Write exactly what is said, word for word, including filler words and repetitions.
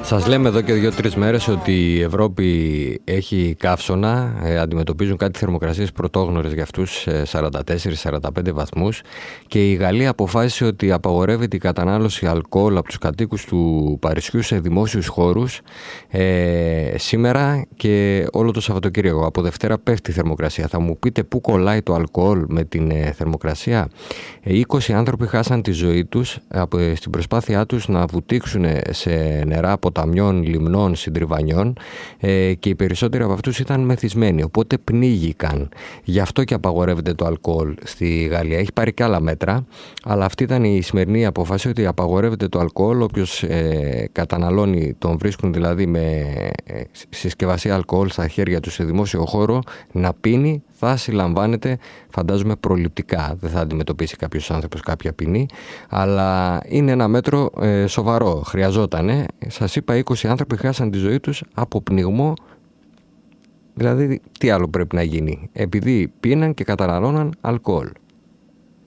Σας λέμε εδώ και δύο-τρεις μέρες ότι η Ευρώπη έχει καύσωνα, ε, αντιμετωπίζουν κάτι θερμοκρασίες πρωτόγνωρες για αυτούς, ε, σαράντα τέσσερα σαράντα πέντε βαθμούς, και η Γαλλία αποφάσισε ότι απαγορεύεται η κατανάλωση αλκοόλ από τους κατοίκους του Παρισιού σε δημόσιους χώρους ε, σήμερα και όλο το Σαββατοκύριακο. Από Δευτέρα πέφτει η θερμοκρασία. Θα μου πείτε πού κολλάει το αλκοόλ με την ε, θερμοκρασία. Ε, είκοσι άνθρωποι χάσαν τη ζωή τους από, ε, στην προσπάθειά τους να βουτήξουν σε νερά ποταμιών, λιμνών, συντριβανιών ε, και οι περισσότεροι από αυτούς ήταν μεθυσμένοι, οπότε πνίγηκαν. Γι' αυτό και απαγορεύεται το αλκοόλ στη Γαλλία. Έχει πάρει και άλλα μέτρα, αλλά αυτή ήταν η σημερινή απόφαση, ότι απαγορεύεται το αλκοόλ. Όποιος ε, καταναλώνει, τον βρίσκουν δηλαδή με ε, συσκευασία αλκοόλ στα χέρια του σε δημόσιο χώρο, να πίνει, θα συλλαμβάνεται, φαντάζομαι προληπτικά. Δεν θα αντιμετωπίσει κάποιος άνθρωπος κάποια ποινή, αλλά είναι ένα μέτρο ε, σοβαρό. Χρειαζότανε. Σας είπα, είκοσι άνθρωποι χάσαν τη ζωή τους από πνιγμό. Δηλαδή, τι άλλο πρέπει να γίνει? Επειδή πίναν και καταναλώναν αλκοόλ.